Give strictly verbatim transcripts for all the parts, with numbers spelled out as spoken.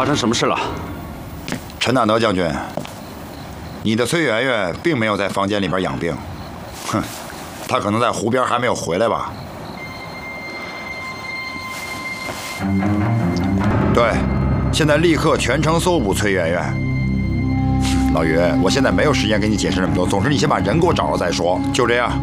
生什么事了？ 陈大德将军，你的崔媛媛并没有在房间里边养病，哼，她可能在湖边还没有回来吧？对，现在立刻全城搜捕崔媛媛。老于，我现在没有时间给你解释那么多，总之你先把人给我找着再说。就这样。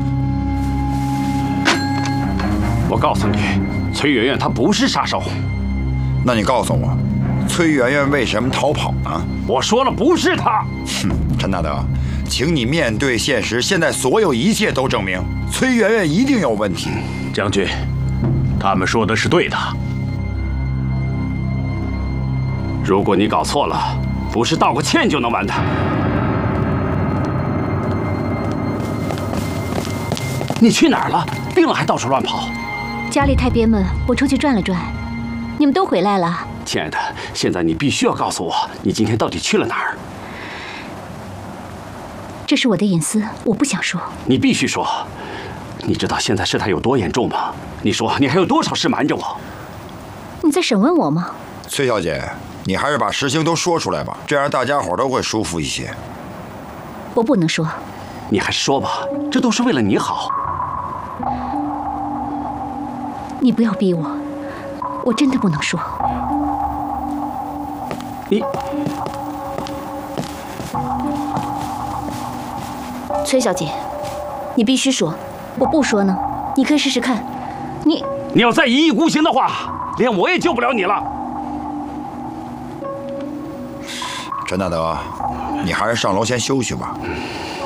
我告诉你，崔媛媛她不是杀手。 那你告诉我，崔媛媛为什么逃跑呢？ 我说了，不是她。 哼，陈大德，请你面对现实，现在所有一切都证明崔媛媛一定有问题。 将军，他们说的是对的。如果你搞错了，不是道个歉就能完的。你去哪儿了？病了还到处乱跑？ 家里太憋闷，我出去转了转。你们都回来了。 亲爱的，现在你必须要告诉我，你今天到底去了哪儿？ 这是我的隐私，我不想说。 你必须说。你知道现在事态有多严重吗？你说，你还有多少事瞒着我？ 你在审问我吗？ 崔小姐，你还是把实情都说出来吧，这样大家伙都会舒服一些。 我不能说。 你还是说吧，这都是为了你好。 你不要逼我，我真的不能说。 你， 崔小姐，你必须说。我不说呢，你可以试试看。你， 你要再一意孤行的话，连我也救不了你了。 陈大德，你还是上楼先休息吧。